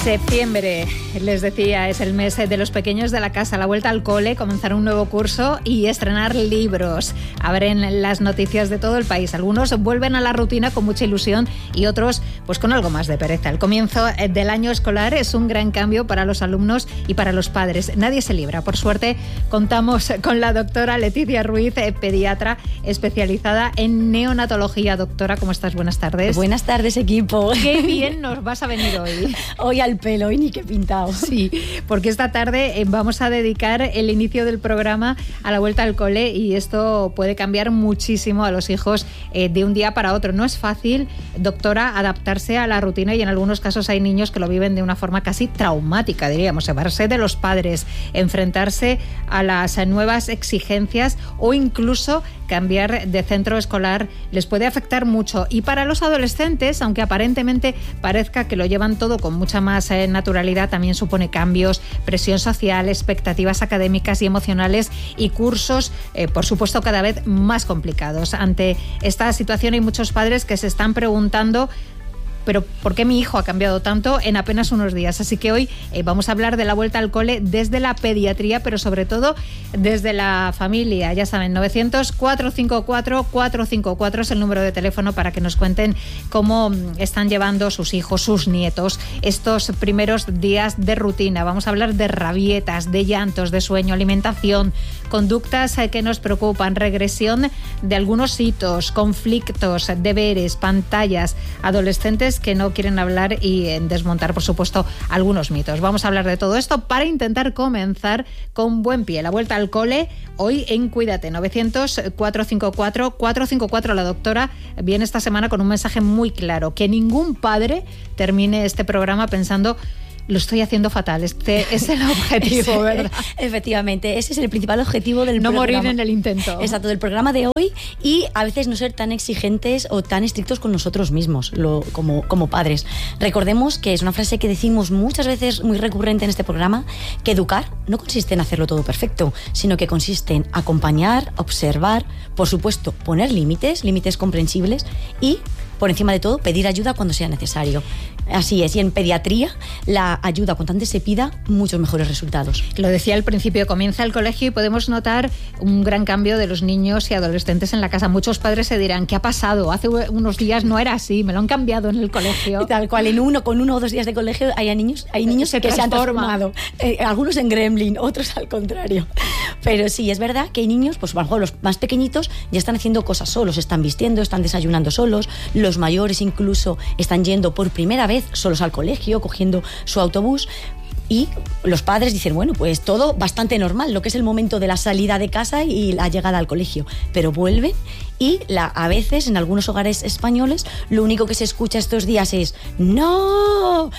Septiembre, les decía, es el mes de los pequeños de la casa, la vuelta al cole, comenzar un nuevo curso y estrenar libros. Abren las noticias de todo el país. Algunos vuelven a la rutina con mucha ilusión y otros pues con algo más de pereza. El comienzo del año escolar es un gran cambio para los alumnos y para los padres. Nadie se libra. Por suerte, contamos con la doctora Leticia Ruiz, pediatra especializada en neonatología. Doctora, ¿cómo estás? Buenas tardes. Buenas tardes, equipo. Qué bien nos vas a venir hoy. Hoy al pelo, y ni qué pintado. Sí, porque esta tarde vamos a dedicar el inicio del programa a la vuelta al cole y esto puede cambiar muchísimo a los hijos de un día para otro. No es fácil, doctora, adaptarse a la rutina y en algunos casos hay niños que lo viven de una forma casi traumática, diríamos, separarse de los padres, enfrentarse a las nuevas exigencias o incluso cambiar de centro escolar les puede afectar mucho. Y para los adolescentes, aunque aparentemente parezca que lo llevan todo con mucha más naturalidad, también supone cambios, presión social, expectativas académicas y emocionales y cursos, por supuesto, cada vez más complicados. Ante esta situación hay muchos padres que se están preguntando: ¿pero por qué mi hijo ha cambiado tanto en apenas unos días? Así que hoy vamos a hablar de la vuelta al cole desde la pediatría, pero sobre todo desde la familia. Ya saben, 900-454-454 es el número de teléfono para que nos cuenten cómo están llevando sus hijos, sus nietos, estos primeros días de rutina. Vamos a hablar de rabietas, de llantos, de sueño, alimentación, conductas que nos preocupan, regresión de algunos hitos, conflictos, deberes, pantallas, adolescentes que no quieren hablar y desmontar, por supuesto, algunos mitos. Vamos a hablar de todo esto para intentar comenzar con buen pie. La vuelta al cole hoy en Cuídate. 900-454-454. La doctora viene esta semana con un mensaje muy claro: que ningún padre termine este programa pensando: lo estoy haciendo fatal. Este es el objetivo, ¿verdad? Efectivamente, ese es el principal objetivo del programa. No morir en el intento. Exacto, del programa de hoy, y a veces no ser tan exigentes o tan estrictos con nosotros mismos como padres. Recordemos que es una frase que decimos muchas veces, muy recurrente en este programa, que educar no consiste en hacerlo todo perfecto, sino que consiste en acompañar, observar, por supuesto, poner límites comprensibles y, por encima de todo, pedir ayuda cuando sea necesario. Así es, y en pediatría la ayuda cuanto antes se pida, muchos mejores resultados. Lo decía al principio, comienza el colegio y podemos notar un gran cambio de los niños y adolescentes en la casa. Muchos padres se dirán: ¿qué ha pasado? Hace unos días no era así, me lo han cambiado en el colegio. Y tal cual, con 1 o 2 días de colegio hay niños que se han transformado. Algunos en gremlin, otros al contrario. Pero sí, es verdad que hay niños, pues a lo mejor los más pequeñitos ya están haciendo cosas solos, están vistiendo, están desayunando solos, los mayores incluso están yendo por primera vez solos al colegio, cogiendo su autobús. Y los padres dicen: bueno, pues todo bastante normal, lo que es el momento de la salida de casa y la llegada al colegio. Pero vuelven y a veces en algunos hogares españoles lo único que se escucha estos días es: no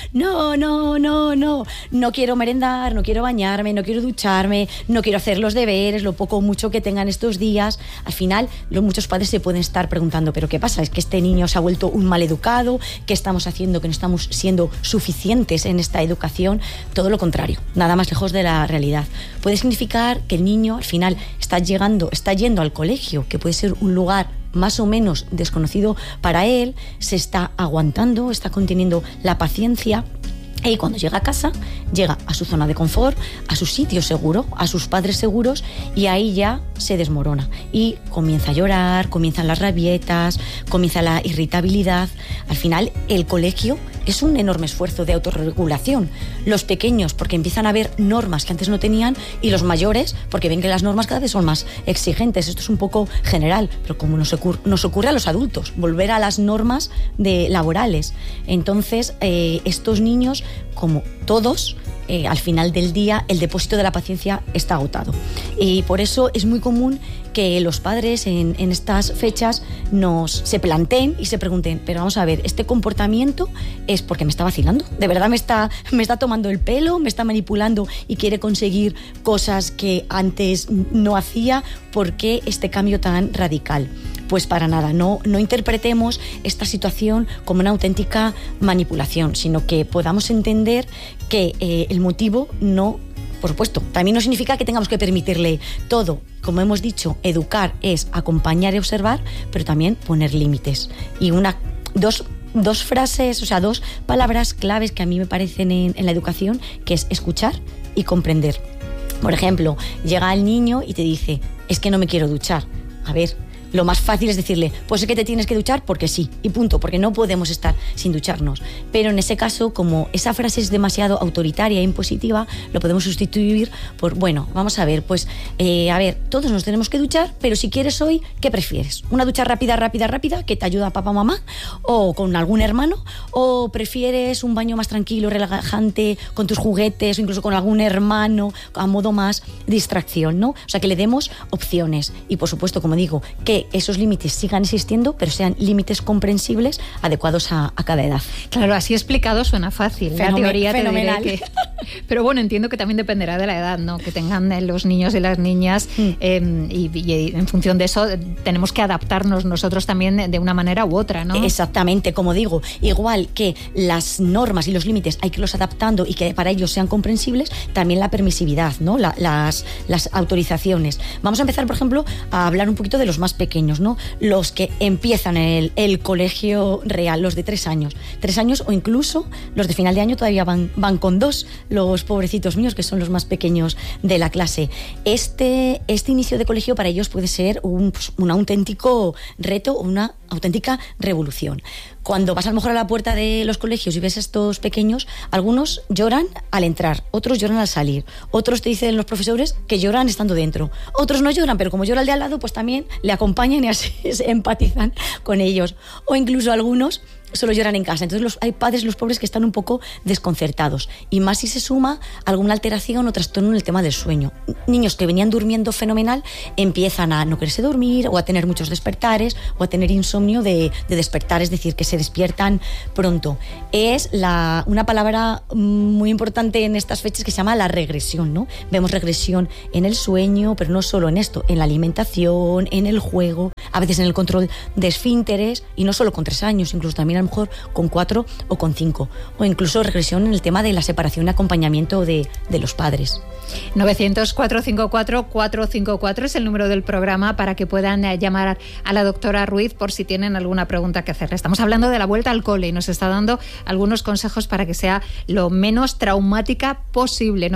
quiero merendar, no quiero bañarme, no quiero ducharme, no quiero hacer los deberes, lo poco o mucho que tengan estos días. Al final, muchos padres se pueden estar preguntando: ¿pero qué pasa? ¿Es que este niño se ha vuelto un maleducado? ¿Qué estamos haciendo? ¿Que no estamos siendo suficientes en esta educación? Todo lo contrario, nada más lejos de la realidad. Puede significar que el niño al final está yendo al colegio, que puede ser un lugar más o menos desconocido para él, se está aguantando, está conteniendo la paciencia. Y cuando llega a casa, llega a su zona de confort, a su sitio seguro, a sus padres seguros, y ahí ya se desmorona. Y comienza a llorar, comienzan las rabietas, comienza la irritabilidad. Al final, el colegio es un enorme esfuerzo de autorregulación. Los pequeños, porque empiezan a ver normas que antes no tenían, y los mayores, porque ven que las normas cada vez son más exigentes. Esto es un poco general, pero como nos ocurre a los adultos, volver a las normas laborales. Entonces, estos niños, como todos, al final del día el depósito de la paciencia está agotado. Y por eso es muy común que los padres en estas fechas se planteen y se pregunten: pero vamos a ver, ¿este comportamiento es porque me está vacilando? ¿De verdad me está tomando el pelo? ¿Me está manipulando y quiere conseguir cosas que antes no hacía? ¿Por qué este cambio tan radical? Pues para nada, no interpretemos esta situación como una auténtica manipulación, sino que podamos entender que el motivo no, por supuesto, también no significa que tengamos que permitirle todo. Como hemos dicho, educar es acompañar y observar, pero también poner límites. Y dos dos frases, o sea, dos palabras claves que a mí me parecen en la educación, que es escuchar y comprender. Por ejemplo, llega el niño y te dice, es que no me quiero duchar. A ver, lo más fácil es decirle, pues es que te tienes que duchar porque sí, y punto, porque no podemos estar sin ducharnos. Pero en ese caso, como esa frase es demasiado autoritaria e impositiva, lo podemos sustituir por, bueno, vamos a ver, pues, todos nos tenemos que duchar, pero si quieres hoy, ¿qué prefieres? ¿Una ducha rápida, que te ayuda a papá o mamá, o con algún hermano? ¿O prefieres un baño más tranquilo, relajante, con tus juguetes, o incluso con algún hermano, a modo más distracción, ¿no? O sea, que le demos opciones. Y por supuesto, como digo, que esos límites sigan existiendo, pero sean límites comprensibles, adecuados a cada edad. Claro, así explicado suena fácil. La teoría fenomenal. Te diré que... Pero bueno, entiendo que también dependerá de la edad, ¿no? Que tengan los niños y las niñas y en función de eso tenemos que adaptarnos nosotros también de una manera u otra, ¿no? Exactamente, como digo, igual que las normas y los límites hay que irlos adaptando y que para ellos sean comprensibles, también la permisividad, ¿no? Las autorizaciones. Vamos a empezar, por ejemplo, a hablar un poquito de los más pequeños, ¿no? Los que empiezan el colegio real, los de 3 años. 3 años o incluso los de final de año todavía van con 2, los pobrecitos míos, que son los más pequeños de la clase. Este inicio de colegio para ellos puede ser un auténtico reto, una auténtica revolución. Cuando vas a lo mejor a la puerta de los colegios y ves a estos pequeños, algunos lloran al entrar, otros lloran al salir, otros te dicen los profesores que lloran estando dentro, otros no lloran, pero como llora el de al lado, pues también le acompañan y así se empatizan con ellos. O incluso algunos solo lloran en casa. Entonces hay padres, los pobres, que están un poco desconcertados. Y más si se suma alguna alteración o trastorno en el tema del sueño. Niños que venían durmiendo fenomenal empiezan a no quererse dormir o a tener muchos despertares o a tener insomnio de despertar, es decir, que se despiertan pronto. Es una palabra muy importante en estas fechas que se llama la regresión, ¿no? Vemos regresión en el sueño, pero no solo en esto, en la alimentación, en el juego, a veces en el control de esfínteres, y no solo con 3 años, incluso también a lo mejor con 4 o con 5, o incluso regresión en el tema de la separación y acompañamiento de los padres. 900-454-454 es el número del programa para que puedan llamar a la doctora Ruiz por si tienen alguna pregunta que hacerle. Estamos hablando de la vuelta al cole y nos está dando algunos consejos para que sea lo menos traumática posible.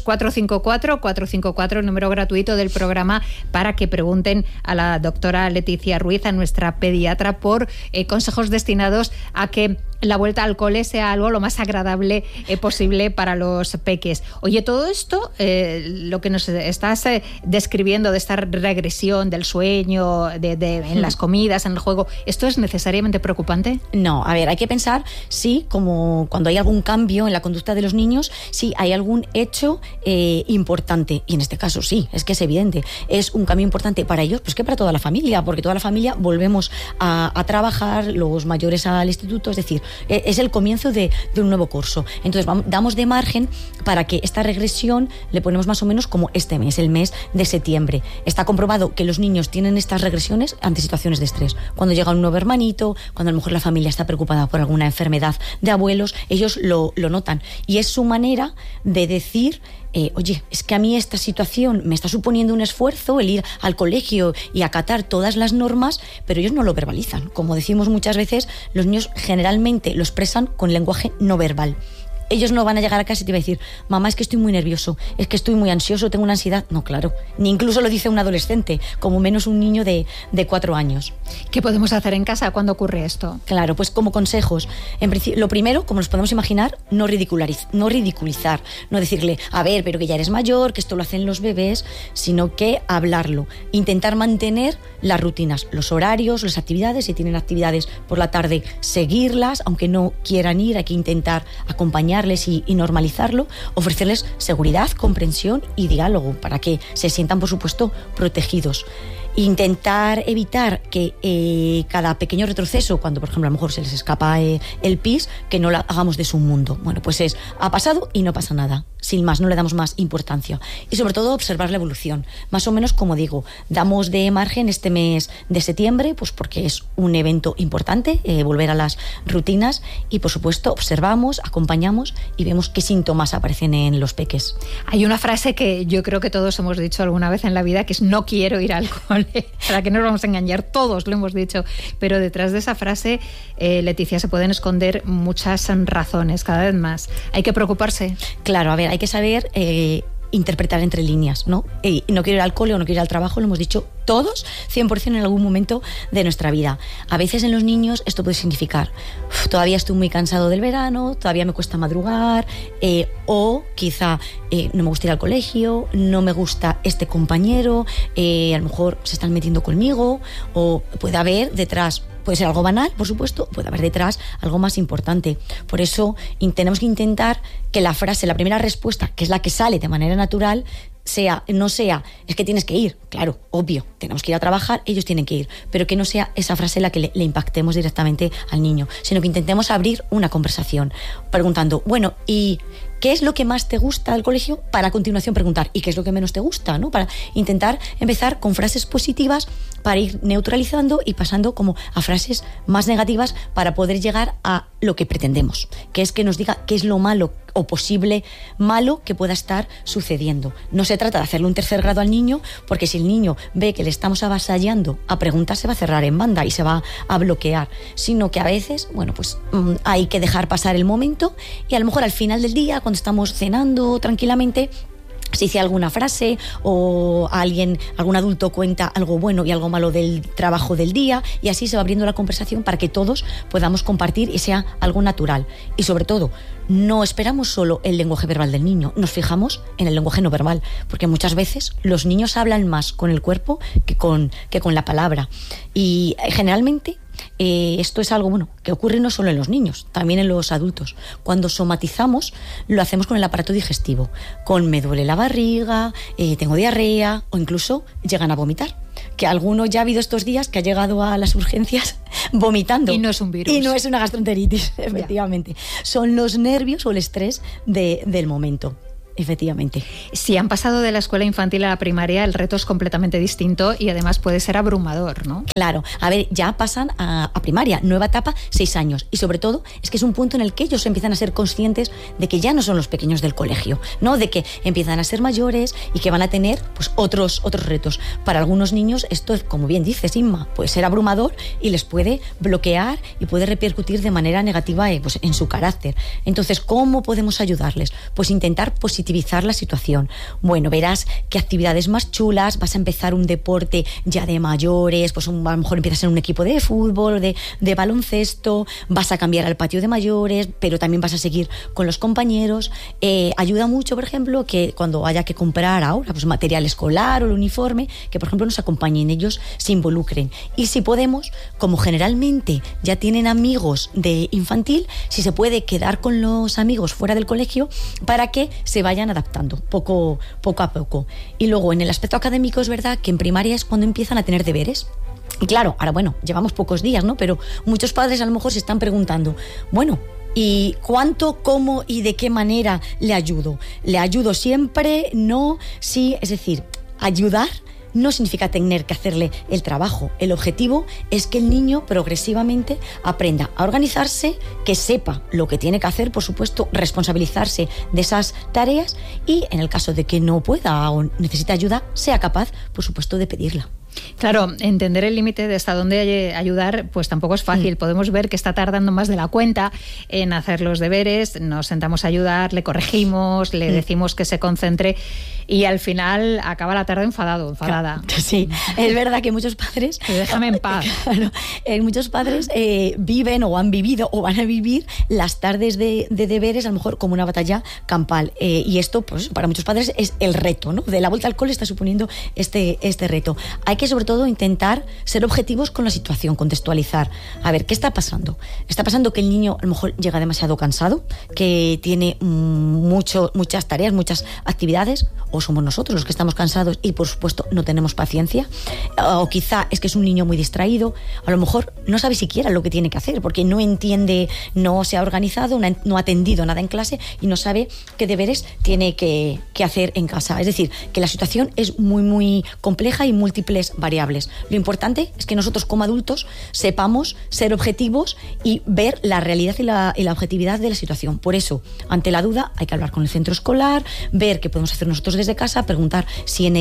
900-454-454, el número gratuito del programa para que pregunten a la doctora Leticia Ruiz, a nuestra pediatra, por consejos destinados a que la vuelta al cole sea algo lo más agradable posible para los peques. Oye, todo esto, lo que nos estás describiendo de esta regresión del sueño, en las comidas, en el juego, ¿esto es necesariamente preocupante? No, a ver, hay que pensar, sí, como cuando hay algún cambio en la conducta de los niños, sí, hay algún hecho importante, y en este caso sí, es que es evidente, es un cambio importante para ellos, pues que para toda la familia, porque toda la familia volvemos a trabajar, los mayores al instituto, es decir, es el comienzo de un nuevo curso. Entonces damos de margen para que esta regresión le ponemos más o menos como este mes, el mes de septiembre. Está comprobado que los niños tienen estas regresiones ante situaciones de estrés. Cuando llega un nuevo hermanito, cuando a lo mejor la familia está preocupada por alguna enfermedad de abuelos, ellos lo notan. Y es su manera de decir, oye, es que a mí esta situación me está suponiendo un esfuerzo, el ir al colegio y acatar todas las normas, pero ellos no lo verbalizan. Como decimos muchas veces, los niños generalmente lo expresan con lenguaje no verbal. Ellos no van a llegar a casa y te van a decir, mamá, es que estoy muy nervioso, es que estoy muy ansioso, tengo una ansiedad. No, claro, ni incluso lo dice un adolescente, como menos un niño de 4 años. ¿Qué podemos hacer en casa cuando ocurre esto? Claro, pues como consejos, en principio, lo primero, como nos podemos imaginar, no ridiculizar, no decirle, a ver, pero que ya eres mayor, que esto lo hacen los bebés, sino que hablarlo, intentar mantener las rutinas, los horarios, las actividades. Si tienen actividades por la tarde, seguirlas, aunque no quieran ir, hay que intentar acompañarles y normalizarlo, ofrecerles seguridad, comprensión y diálogo para que se sientan, por supuesto, protegidos. Intentar evitar que cada pequeño retroceso, cuando por ejemplo a lo mejor se les escapa el pis, que no lo hagamos de su mundo. Bueno, pues ha pasado y no pasa nada. sin más, no le damos más importancia. Y sobre todo observar la evolución. Más o menos, como digo, damos de margen este mes de septiembre, pues porque es un evento importante, volver a las rutinas, y por supuesto observamos, acompañamos y vemos qué síntomas aparecen en los peques. Hay una frase que yo creo que todos hemos dicho alguna vez en la vida, que es: no quiero ir al cole. ¿Para qué nos vamos a engañar? Todos lo hemos dicho. Pero detrás de esa frase, Leticia, se pueden esconder muchas razones, cada vez más. Hay que preocuparse. Claro, a ver, hay que saber interpretar entre líneas, ¿no? No quiero ir al cole o no quiero ir al trabajo, lo hemos dicho todos, 100% en algún momento de nuestra vida. A veces en los niños esto puede significar: todavía estoy muy cansado del verano, todavía me cuesta madrugar, o quizá no me gusta ir al colegio, no me gusta este compañero, a lo mejor se están metiendo conmigo, o puede haber detrás... Puede ser algo banal, por supuesto, puede haber detrás algo más importante. Por eso tenemos que intentar que la frase, la primera respuesta, que es la que sale de manera natural, no sea: es que tienes que ir. Claro, obvio, tenemos que ir a trabajar, ellos tienen que ir, pero que no sea esa frase la que le impactemos directamente al niño, sino que intentemos abrir una conversación preguntando: bueno, ¿y qué es lo que más te gusta del colegio? Para a continuación preguntar: ¿y qué es lo que menos te gusta? ¿No? Para intentar empezar con frases positivas, para ir neutralizando y pasando como a frases más negativas, para poder llegar a lo que pretendemos, que es que nos diga qué es lo malo o posible malo que pueda estar sucediendo. No se trata de hacerle un tercer grado al niño, porque si el niño ve que le estamos avasallando a preguntas, se va a cerrar en banda y se va a bloquear, sino que a veces, bueno, pues hay que dejar pasar el momento, y a lo mejor al final del día, cuando estamos cenando tranquilamente, si dice alguna frase o algún adulto cuenta algo bueno y algo malo del trabajo del día, y así se va abriendo la conversación para que todos podamos compartir y sea algo natural. Y sobre todo, no esperamos solo el lenguaje verbal del niño, nos fijamos en el lenguaje no verbal, porque muchas veces los niños hablan más con el cuerpo que con la palabra. Y generalmente esto es algo que ocurre no solo en los niños, también en los adultos. Cuando somatizamos, lo hacemos con el aparato digestivo, con me duele la barriga, tengo diarrea, o incluso llegan a vomitar. Que alguno ya ha habido estos días que ha llegado a las urgencias vomitando. Y no es un virus. Y no es una gastroenteritis, efectivamente. Son los nervios o el estrés del momento. Efectivamente. Si han pasado de la escuela infantil a la primaria, el reto es completamente distinto y además puede ser abrumador, ¿no? Claro. A ver, ya pasan a primaria, nueva etapa, 6 años. Y sobre todo, es que es un punto en el que ellos empiezan a ser conscientes de que ya no son los pequeños del colegio, ¿no? De que empiezan a ser mayores y que van a tener pues otros retos. Para algunos niños esto, como bien dices, Inma, puede ser abrumador y les puede bloquear y puede repercutir de manera negativa pues, en su carácter. Entonces, ¿cómo podemos ayudarles? Pues intentar positivizar la situación. Bueno, verás qué actividades más chulas, vas a empezar un deporte ya de mayores, pues a lo mejor empiezas en un equipo de fútbol, de baloncesto, vas a cambiar al patio de mayores, pero también vas a seguir con los compañeros. Ayuda mucho, por ejemplo, que cuando haya que comprar ahora pues material escolar o el uniforme, que por ejemplo nos acompañen, ellos se involucren. Y si podemos, como generalmente ya tienen amigos de infantil, si se puede quedar con los amigos fuera del colegio para que se vayan adaptando poco a poco. Y luego en el aspecto académico es verdad que en primaria es cuando empiezan a tener deberes. Y claro, ahora llevamos pocos días, ¿no? Pero muchos padres a lo mejor se están preguntando, ¿y cuánto, cómo y de qué manera le ayudo? ¿Le ayudo siempre? ¿No? Sí, es decir, ayudar no significa tener que hacerle el trabajo. El objetivo es que el niño progresivamente aprenda a organizarse, que sepa lo que tiene que hacer, por supuesto, responsabilizarse de esas tareas y, en el caso de que no pueda o necesite ayuda, sea capaz, por supuesto, de pedirla. Claro, entender el límite de hasta dónde ayudar, pues tampoco es fácil. Podemos ver que está tardando más de la cuenta en hacer los deberes, nos sentamos a ayudar, le corregimos, le decimos que se concentre y al final acaba la tarde enfadada. Sí, es verdad que muchos padres... Déjame en paz. Claro, muchos padres viven o han vivido o van a vivir las tardes de deberes a lo mejor como una batalla campal. Y esto, pues para muchos padres es el reto, ¿no? De la vuelta al cole está suponiendo este reto. Hay que sobre todo intentar ser objetivos con la situación, contextualizar. A ver, ¿qué está pasando? ¿Está pasando que el niño a lo mejor llega demasiado cansado, que tiene muchas tareas, muchas actividades? o somos nosotros los que estamos cansados y por supuesto no tenemos paciencia, o quizá es que es un niño muy distraído, a lo mejor no sabe siquiera lo que tiene que hacer porque no entiende, no se ha organizado, no ha atendido nada en clase y no sabe qué deberes tiene que hacer en casa. Es decir, que la situación es muy muy compleja y múltiples variables. Lo importante es que nosotros como adultos sepamos ser objetivos y ver la realidad y la objetividad de la situación. Por eso, ante la duda, hay que hablar con el centro escolar, ver qué podemos hacer nosotros desde casa, preguntar si en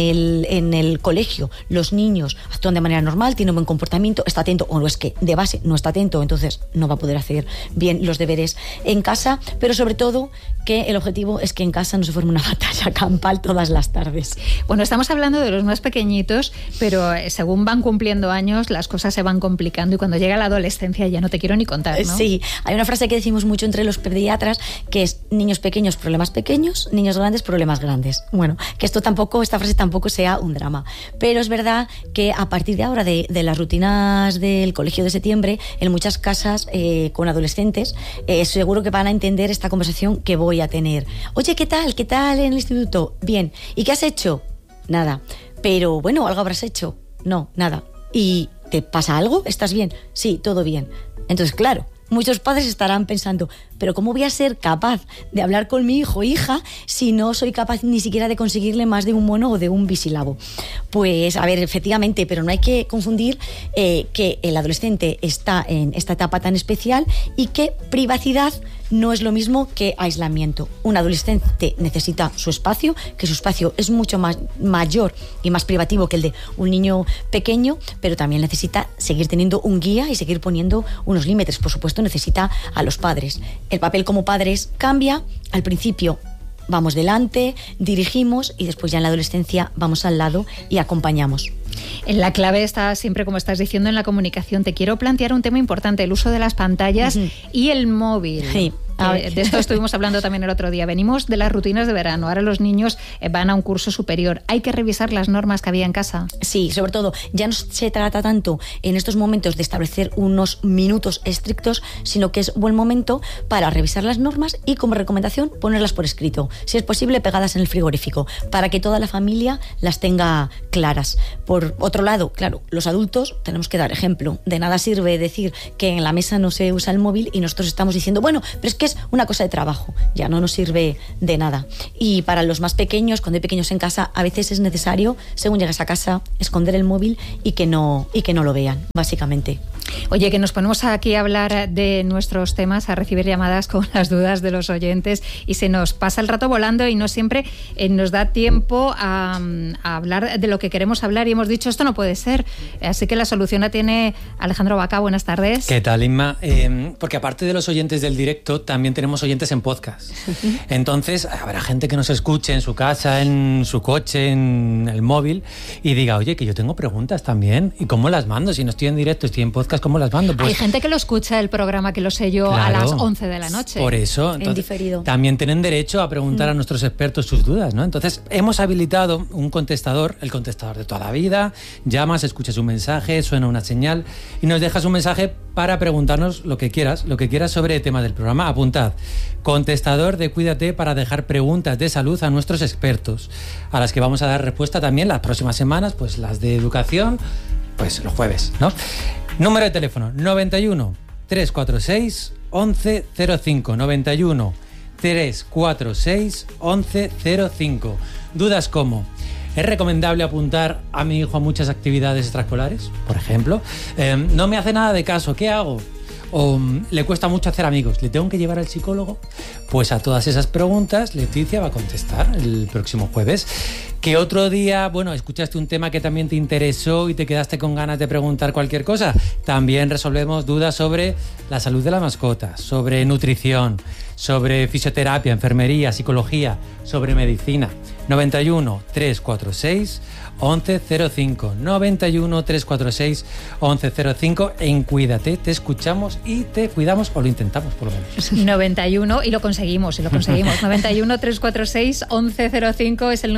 el colegio los niños actúan de manera normal, tienen un buen comportamiento, está atento, o no, es que de base no está atento, entonces no va a poder hacer bien los deberes en casa, pero sobre todo que el objetivo es que en casa no se forme una batalla campal todas las tardes. Bueno, estamos hablando de los más pequeñitos, pero según van cumpliendo años, las cosas se van complicando y cuando llega la adolescencia ya no te quiero ni contar, ¿no? Sí, hay una frase que decimos mucho entre los pediatras que es niños pequeños, problemas pequeños, niños grandes, problemas grandes. Bueno, que esta frase tampoco sea un drama, pero es verdad que a partir de ahora de las rutinas del colegio de septiembre, en muchas casas con adolescentes, seguro que van a entender esta conversación que voy a tener. Oye, ¿qué tal? ¿Qué tal en el instituto? Bien. ¿Y qué has hecho? Nada. Pero bueno, ¿algo habrás hecho? No, nada. ¿Y te pasa algo? ¿Estás bien? Sí, todo bien. Entonces, claro, muchos padres estarán pensando, pero ¿cómo voy a ser capaz de hablar con mi hijo o hija si no soy capaz ni siquiera de conseguirle más de un mono o de un bisílabo? Pues, a ver, efectivamente, pero no hay que confundir que el adolescente está en esta etapa tan especial y que privacidad no es lo mismo que aislamiento. Un adolescente necesita su espacio, que su espacio es mucho más mayor y más privativo que el de un niño pequeño, pero también necesita seguir teniendo un guía y seguir poniendo unos límites. Por supuesto, necesita a los padres. El papel como padres cambia. Al principio vamos delante, dirigimos y después ya en la adolescencia vamos al lado y acompañamos. La clave está siempre, como estás diciendo, en la comunicación. Te quiero plantear un tema importante, el uso de las pantallas y el móvil. Sí. De esto estuvimos hablando también el otro día. Venimos de las rutinas de verano, ahora los niños van a un curso superior. ¿Hay que revisar las normas que había en casa? Sí, sobre todo, ya no se trata tanto en estos momentos de establecer unos minutos estrictos, sino que es buen momento para revisar las normas y, como recomendación, ponerlas por escrito. Si es posible, pegadas en el frigorífico, para que toda la familia las tenga claras. Por otro lado, claro, los adultos tenemos que dar ejemplo. De nada sirve decir que en la mesa no se usa el móvil y nosotros estamos diciendo, bueno, pero es que es una cosa de trabajo, ya no nos sirve de nada. Y para los más pequeños, cuando hay pequeños en casa, a veces es necesario, según llegas a casa, esconder el móvil y que no lo vean, básicamente. Oye, que nos ponemos aquí a hablar de nuestros temas, a recibir llamadas con las dudas de los oyentes y se nos pasa el rato volando y no siempre nos da tiempo a hablar de lo que queremos hablar y hemos dicho, esto no puede ser. Así que la solución la tiene Alejandro Baca. Buenas tardes. ¿Qué tal, Inma? Porque aparte de los oyentes del directo, también tenemos oyentes en podcast. Entonces, habrá gente que nos escuche en su casa, en su coche, en el móvil y diga, oye, que yo tengo preguntas también. ¿Y cómo las mando? Si no estoy en directo, estoy en podcast, ¿cómo las mando? Pues, hay gente que lo escucha el programa, que lo sé yo, claro, a las 11 de la noche. Por eso, entonces, en diferido. También tienen derecho a preguntar a nuestros expertos sus dudas, ¿no? Entonces, hemos habilitado un contestador, el contestador de toda la vida. Llamas, escuchas un mensaje, suena una señal y nos dejas un mensaje para preguntarnos lo que quieras sobre temas del programa. Apuntad, contestador de Cuídate, para dejar preguntas de salud a nuestros expertos, a las que vamos a dar respuesta también las próximas semanas, pues las de educación, pues los jueves, ¿no? Número de teléfono 91 346 1105, 91 346 1105. Dudas como: ¿es recomendable apuntar a mi hijo a muchas actividades extraescolares, por ejemplo? No me hace nada de caso, ¿qué hago? O le cuesta mucho hacer amigos, ¿le tengo que llevar al psicólogo? Pues a todas esas preguntas Leticia va a contestar el próximo jueves. ¿Qué otro día, bueno, escuchaste un tema que también te interesó y te quedaste con ganas de preguntar cualquier cosa? También resolvemos dudas sobre la salud de la mascota, sobre nutrición, sobre fisioterapia, enfermería, psicología, sobre medicina. 91 346 1105, 91 346 1105. En Cuídate te escuchamos y te cuidamos, o lo intentamos por lo menos. 91, y lo conseguimos 91 346 1105 es el número de nuestro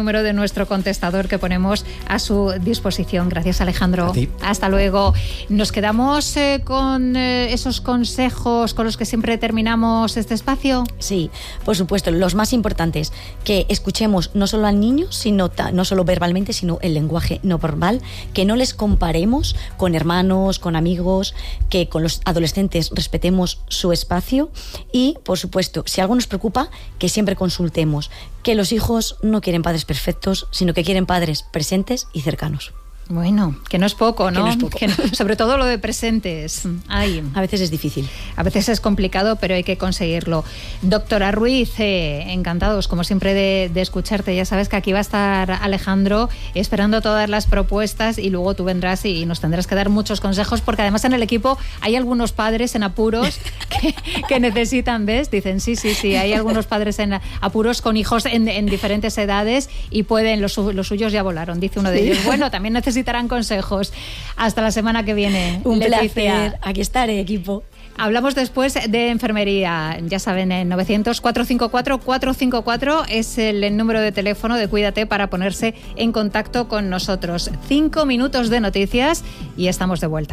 nuestro contestador que ponemos a su disposición. Gracias, Alejandro. A ti. Hasta luego. Nos quedamos con esos consejos con los que siempre terminamos este espacio. Sí, por supuesto, los más importantes, que escuchemos no solo al niño, sino no solo verbalmente, sino el lenguaje no verbal, que no les comparemos con hermanos, con amigos, que con los adolescentes respetemos su espacio y, por supuesto, si algo nos preocupa, que siempre consultemos, que los hijos no quieren padres perfectos, sino que quieren padres presentes y cercanos. Bueno, que no es poco, ¿no? Que no es poco. Sobre todo lo de presentes. Ay. A veces es difícil. A veces es complicado, pero hay que conseguirlo. Doctora Ruiz, encantados, como siempre, de escucharte. Ya sabes que aquí va a estar Alejandro esperando todas las propuestas y luego tú vendrás y nos tendrás que dar muchos consejos, porque además en el equipo hay algunos padres en apuros que necesitan, ¿ves? Dicen, sí, hay algunos padres en apuros con hijos en diferentes edades y pueden, los suyos ya volaron, dice uno de ellos. Bueno, también necesitarán consejos. Hasta la semana que viene. Un Leticia. placer. Aquí estaré, equipo. Hablamos después de enfermería. Ya saben, en 900-454-454 es el número de teléfono de Cuídate para ponerse en contacto con nosotros. 5 minutos de noticias y estamos de vuelta.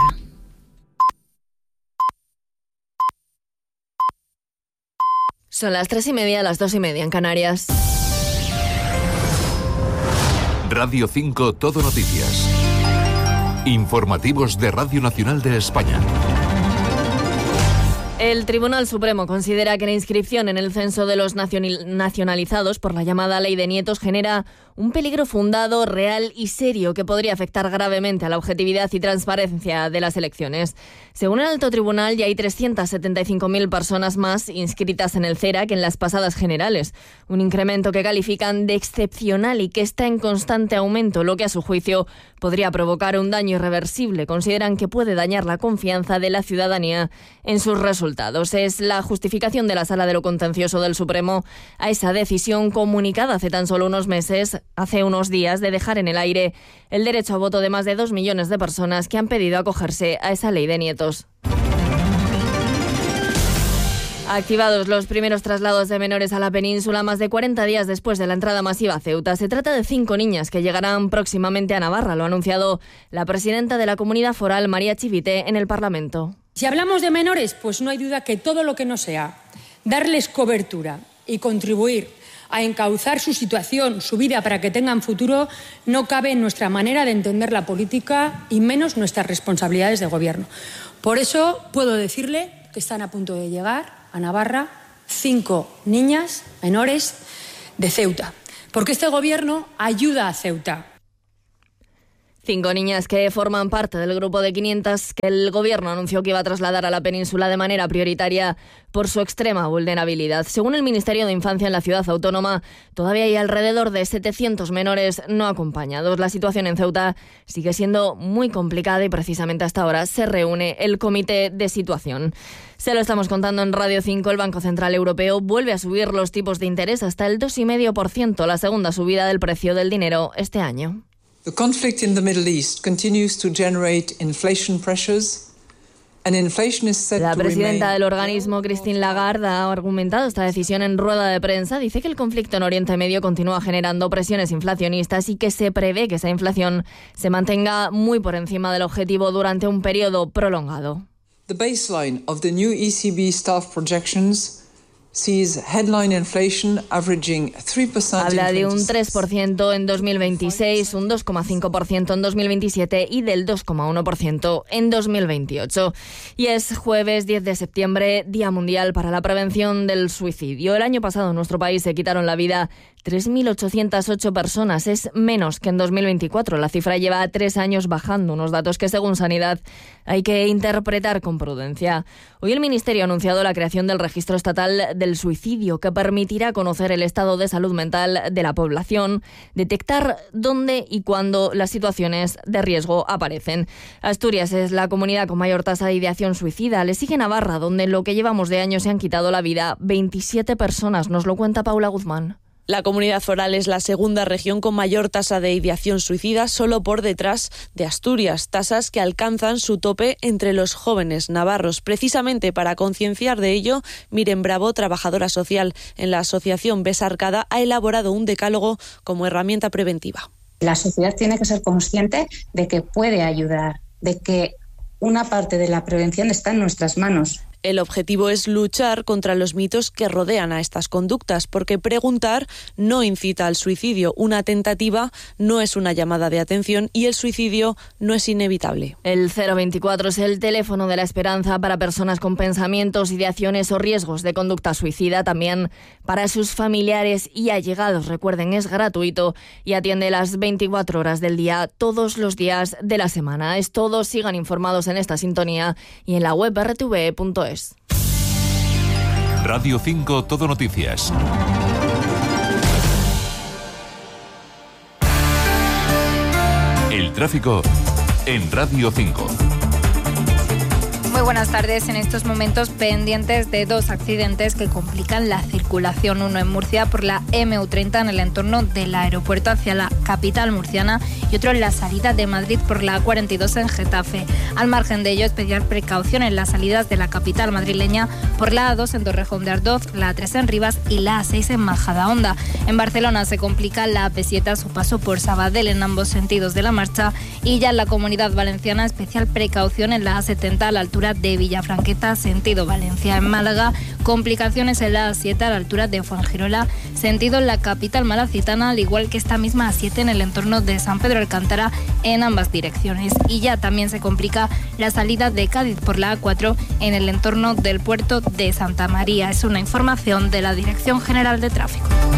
Son las 3:30, las 2:30 en Canarias. Radio 5 Todo Noticias. Informativos de Radio Nacional de España. El Tribunal Supremo considera que la inscripción en el censo de los nacionalizados por la llamada Ley de Nietos genera un peligro fundado, real y serio que podría afectar gravemente a la objetividad y transparencia de las elecciones. Según el alto tribunal, ya hay 375.000 personas más inscritas en el CERA que en las pasadas generales, un incremento que califican de excepcional y que está en constante aumento, lo que a su juicio podría provocar un daño irreversible. Consideran que puede dañar la confianza de la ciudadanía en sus resultados. Es la justificación de la Sala de lo Contencioso del Supremo a esa decisión comunicada hace tan solo unos meses, hace unos días, de dejar en el aire el derecho a voto de más de 2 millones de personas que han pedido acogerse a esa ley de nietos. Activados los primeros traslados de menores a la península más de 40 días después de la entrada masiva a Ceuta. Se trata de 5 niñas que llegarán próximamente a Navarra, lo ha anunciado la presidenta de la Comunidad Foral, María Chivite, en el Parlamento. Si hablamos de menores, pues no hay duda que todo lo que no sea darles cobertura y contribuir a encauzar su situación, su vida, para que tengan futuro, no cabe en nuestra manera de entender la política y menos nuestras responsabilidades de gobierno. Por eso puedo decirle que están a punto de llegar a Navarra 5 niñas menores de Ceuta, porque este gobierno ayuda a Ceuta. 5 niñas que forman parte del grupo de 500 que el gobierno anunció que iba a trasladar a la península de manera prioritaria por su extrema vulnerabilidad. Según el Ministerio de Infancia en la ciudad autónoma, todavía hay alrededor de 700 menores no acompañados. La situación en Ceuta sigue siendo muy complicada y precisamente hasta ahora se reúne el comité de situación. Se lo estamos contando en Radio 5. El Banco Central Europeo vuelve a subir los tipos de interés hasta el 2,5%, la segunda subida del precio del dinero este año. The conflict in the Middle East continues to generate inflation pressures, and inflation is set La to presidenta remain. del organismo, Christine Lagarde, ha argumentado esta decisión en rueda de prensa. Dice que el conflicto en Oriente Medio continúa generando presiones inflacionistas y que se prevé que esa inflación se mantenga muy por encima del objetivo durante un periodo prolongado. The baseline of the new ECB staff projections sees headline inflation averaging 3% Habla in de un 26. 3% en 2026, un 2,5% en 2027 y del 2,1% en 2028. Y es jueves 10 de septiembre, Día Mundial para la Prevención del Suicidio. El año pasado en nuestro país se quitaron la vida 3.808 personas. Es menos que en 2024. La cifra lleva 3 años bajando, unos datos que según Sanidad hay que interpretar con prudencia. Hoy el Ministerio ha anunciado la creación del Registro Estatal del Suicidio, que permitirá conocer el estado de salud mental de la población, detectar dónde y cuándo las situaciones de riesgo aparecen. Asturias es la comunidad con mayor tasa de ideación suicida. Le sigue Navarra, donde en lo que llevamos de año se han quitado la vida 27 personas. Nos lo cuenta Paula Guzmán. La Comunidad Foral es la segunda región con mayor tasa de ideación suicida, solo por detrás de Asturias, tasas que alcanzan su tope entre los jóvenes navarros. Precisamente para concienciar de ello, Miren Bravo, trabajadora social en la asociación Besarcada, ha elaborado un decálogo como herramienta preventiva. La sociedad tiene que ser consciente de que puede ayudar, de que una parte de la prevención está en nuestras manos. El objetivo es luchar contra los mitos que rodean a estas conductas, porque preguntar no incita al suicidio, una tentativa no es una llamada de atención y el suicidio no es inevitable. El 024 es el teléfono de la esperanza para personas con pensamientos, ideaciones o riesgos de conducta suicida, también para sus familiares y allegados. Recuerden, es gratuito y atiende las 24 horas del día, todos los días de la semana. Es todo, sigan informados en esta sintonía y en la web rtve.es. Radio 5 Todo Noticias. El tráfico en Radio 5. Muy buenas tardes. En estos momentos pendientes de dos accidentes que complican la circulación. Uno en Murcia por la MU30 en el entorno del aeropuerto hacia la capital murciana y otro en la salida de Madrid por la A42 en Getafe. Al margen de ello, especial precaución en las salidas de la capital madrileña por la A2 en Torrejón de Ardoz, la A3 en Rivas y la A6 en Majadahonda. En Barcelona se complica la AP7 a su paso por Sabadell en ambos sentidos de la marcha y ya en la Comunidad Valenciana especial precaución en la A70 a la altura de Villafranqueta, sentido Valencia. En Málaga, complicaciones en la A7 a la altura de Fuengirola, sentido la capital malacitana, al igual que esta misma A7 en el entorno de San Pedro Alcántara en ambas direcciones. Y ya también se complica la salida de Cádiz por la A4 en el entorno del puerto de Santa María. Es una información de la Dirección General de Tráfico.